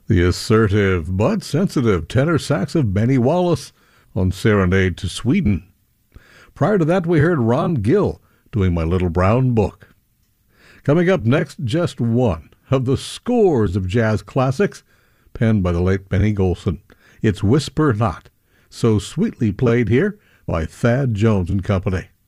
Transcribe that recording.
The assertive but sensitive tenor sax of Benny Wallace on Serenade to Sweden. Prior to that, we heard Ron Gill doing My Little Brown Book. Coming up next, just one of the scores of jazz classics penned by the late Benny Golson. It's Whisper Not, so sweetly played here by Thad Jones and Company.